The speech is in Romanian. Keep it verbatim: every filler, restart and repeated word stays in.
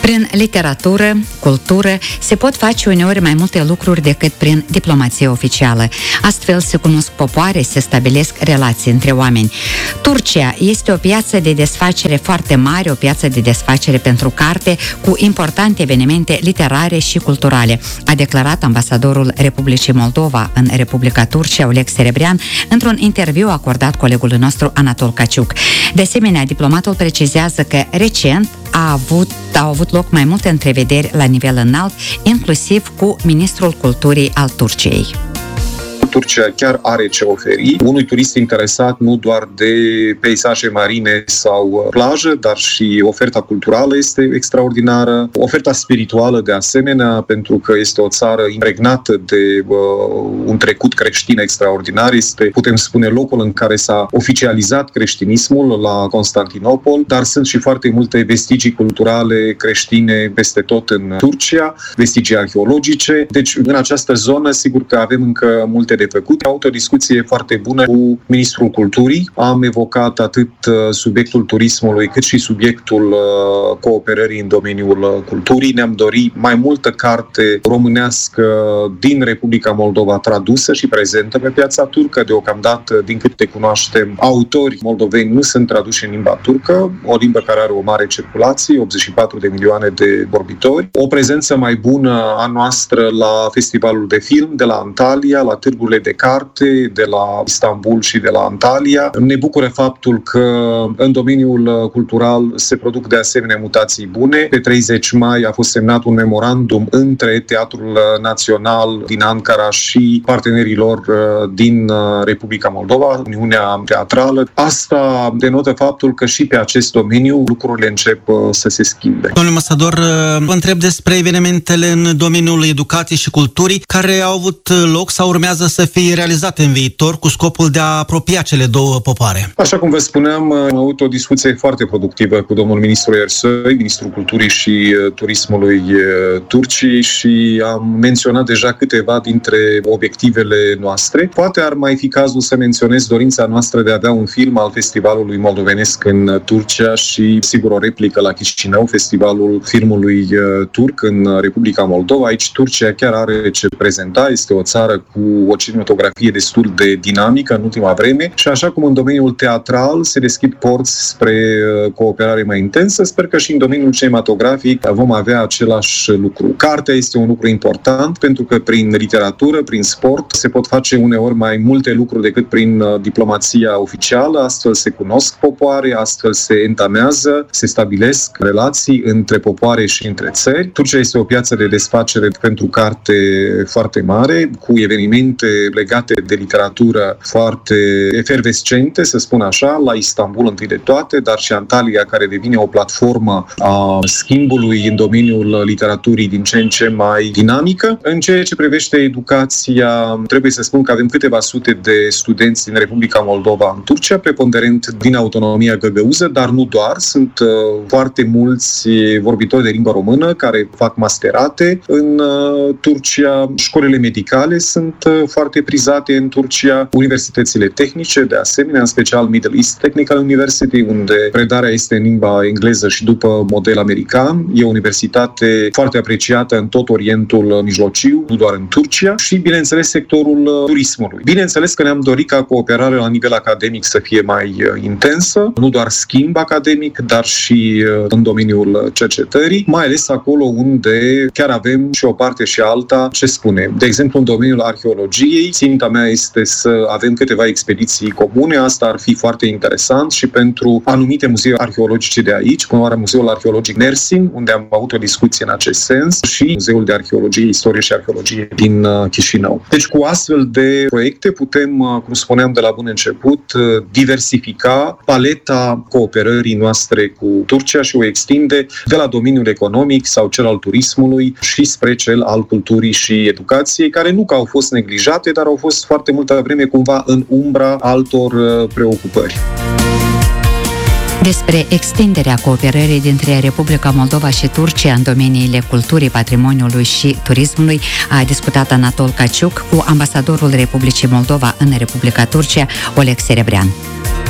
Prin literatură, cultură, se pot face uneori mai multe lucruri decât prin diplomație oficială. Astfel se cunosc popoare, se stabilesc relații între oameni. Turcia este o piață de desfacere foarte mare, o piață de desfacere pentru carte, cu importante evenimente literare și culturale, a declarat ambasadorul Republicii Moldova în Republica Turcia, Oleg Serebrean, într-un interviu acordat colegului nostru Anatol Kaciuc. De asemenea, diplomatul precizează că recent a avut, au avut loc mai multe întrevederi la nivel înalt, inclusiv cu ministrul culturii al Turciei. Turcia chiar are ce oferi unui turist interesat nu doar de peisaje marine sau plajă, dar și oferta culturală este extraordinară, oferta spirituală de asemenea, pentru că este o țară impregnată de uh, un trecut creștin extraordinar. Este, putem spune, locul în care s-a oficializat creștinismul la Constantinopol, dar sunt și foarte multe vestigii culturale creștine peste tot în Turcia, vestigii arheologice. Deci, în această zonă, sigur că avem încă multe de făcut. Am avut o discuție foarte bună cu ministrul culturii. Am evocat atât subiectul turismului, cât și subiectul cooperării în domeniul culturii. Ne-am dorit mai multă carte românească din Republica Moldova tradusă și prezentă pe piața turcă. Deocamdată, din câte cunoaștem, autori moldoveni nu sunt traduși în limba turcă, o limbă care are o mare circulație, optzeci și patru de milioane de vorbitori. O prezență mai bună a noastră la festivalul de film de la Antalya, la târgurile de carte de la Istanbul și de la Antalya. Ne bucură faptul că în domeniul cultural se produc de asemenea mutații bune. Pe treizeci mai a fost semnat un memorandum între Teatrul Național din Ankara și partenerilor din Republica Moldova, Uniunea Teatrală. Asta denotă faptul că și pe acest domeniu lucrurile încep să se schimbe. Domnule ambasador, vă întreb despre evenimentele în domeniul educației și culturii care au avut loc sau urmează să fie realizate în viitor cu scopul de a apropia cele două popoare. Așa cum vă spuneam, am avut o discuție foarte productivă cu domnul ministru Ersoy, ministrul culturii și turismului Turciei, și am menționat deja câteva dintre obiectivele noastre. Poate ar mai fi cazul să menționez dorința noastră de a avea un film al festivalului moldovenesc în Turcia și, sigur, o replică la Chișinău, festivalul filmului turc în Republica Moldova. Aici Turcia chiar are ce prezenta, este o țară cu o cinematografie destul de dinamică în ultima vreme și așa cum în domeniul teatral se deschid porți spre cooperare mai intensă, sper că și în domeniul cinematografic vom avea același lucru. Cartea este un lucru important pentru că prin literatură, prin sport, se pot face uneori mai multe lucruri decât prin diplomația oficială, astfel se cunosc popoare, astfel se entamează, se stabilesc relații între popoare și între țări. Turcia este o piață de desfacere pentru carte foarte mare, cu evenimente legate de literatură foarte efervescente, să spun așa, la Istanbul întâi de toate, dar și Antalya, care devine o platformă a schimbului în domeniul literaturii din ce în ce mai dinamică. În ceea ce privește educația, trebuie să spun că avem câteva sute de studenți din Republica Moldova în Turcia, preponderent din autonomia găgăuză, dar nu doar. Sunt uh, foarte mulți vorbitori de limba română care fac masterate în uh, Turcia. Școlile medicale sunt uh, foarte prizate în Turcia, universitățile tehnice, de asemenea, în special Middle East Technical University, unde predarea este în limba engleză și după model american. E o universitate foarte apreciată în tot Orientul Mijlociu, nu doar în Turcia, și, bineînțeles, sectorul turismului. Bineînțeles că ne-am dorit ca cooperarea la nivel academic să fie mai intensă, nu doar schimb academic, dar și în domeniul cercetării, mai ales acolo unde chiar avem și o parte și alta, ce spune. De exemplu, în domeniul arheologiei, ținta mea este să avem câteva expediții comune, asta ar fi foarte interesant și pentru anumite muzee arheologice de aici, cum are Muzeul Arheologic Mersin, unde am avut o discuție în acest sens, și Muzeul de Arheologie, Istorie și Arheologie din Chișinău. Deci cu astfel de proiecte putem, cum spuneam de la bun început, diversifica paleta cooperării noastre cu Turcia și o extinde de la domeniul economic sau cel al turismului și spre cel al culturii și educației, care nu că au fost neglijate, dar au fost foarte multă vreme cumva în umbra altor preocupări. Despre extinderea cooperării dintre Republica Moldova și Turcia în domeniile culturii, patrimoniului și turismului a discutat Anatol Kaciuc cu ambasadorul Republicii Moldova în Republica Turcia, Oleg Serebrean.